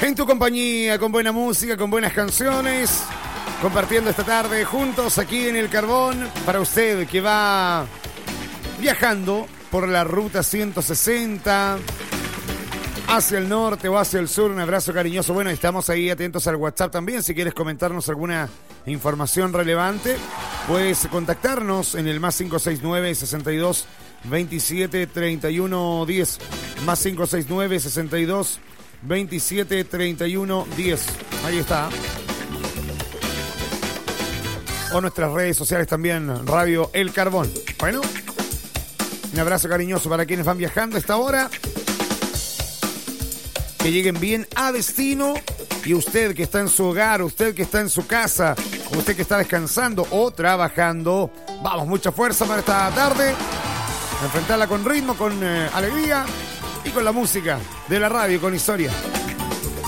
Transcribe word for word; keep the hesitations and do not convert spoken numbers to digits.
En tu compañía, con buena música, con buenas canciones, compartiendo esta tarde juntos aquí en El Carbón, para usted que va viajando por la ruta ciento sesenta hacia el norte o hacia el sur. Un abrazo cariñoso. Bueno, estamos ahí atentos al WhatsApp también. Si quieres comentarnos alguna información relevante, puedes contactarnos en el más cinco seis nueve, sesenta y dos, veintisiete, treinta y uno, diez. Más cinco seis nueve, sesenta y dos, veintisiete, treinta y uno, diez. Ahí está. O nuestras redes sociales también, Radio El Carbón. Bueno, un abrazo cariñoso para quienes van viajando a esta hora. Que lleguen bien a destino. Y usted que está en su hogar, usted que está en su casa, usted que está descansando o trabajando, vamos, mucha fuerza para esta tarde. Enfrentarla con ritmo, con eh, alegría y con la música de la radio, con historia.